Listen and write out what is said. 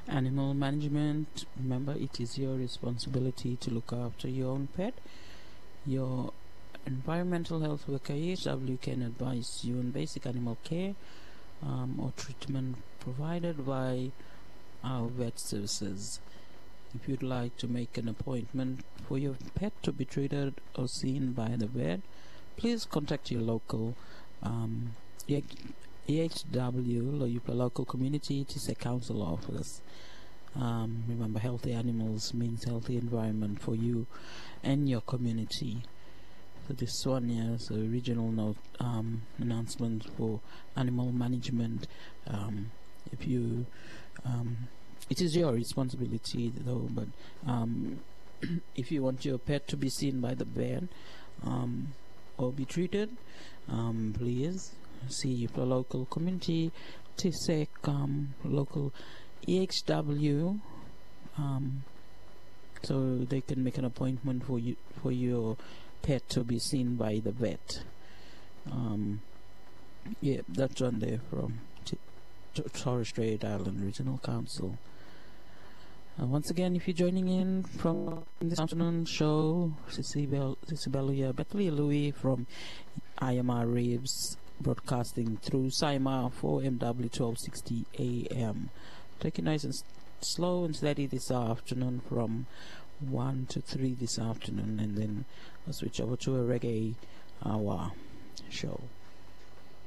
Animal management. Remember, it is your responsibility to look after your own pet. Your environmental health worker EHW can advise you on basic animal care or treatment provided by our vet services. If you'd like to make an appointment for your pet to be treated or seen by the vet, please contact your local EHW or your local community TISA council office. Remember, healthy animals means healthy environment for you and your community. So this one here is a regional note announcement for animal management. If you it is your responsibility though, but if you want your pet to be seen by the vet or be treated, please see the local community TISEC, local EHW, so they can make an appointment for your pet to be seen by the vet. Yeah, that's one there from Torres Strait Island Regional Council. Once again, if you're joining in from this afternoon show, Cecibelia Bethlehem Louis from IMR Reeves, broadcasting through SIMA 4MW 1260 AM. Take it nice and slow and steady this afternoon from 1 to 3 this afternoon, and then I'll switch over to a reggae hour show.